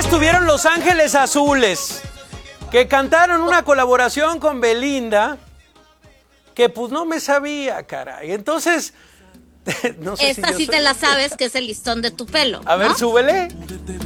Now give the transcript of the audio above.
estuvieron Los Ángeles Azules, que cantaron una colaboración con Belinda, que pues no me sabía, caray. Entonces, no sé esta si yo sí soy... te la sabes, que es el listón de tu pelo. A ver, ¿no? súbele.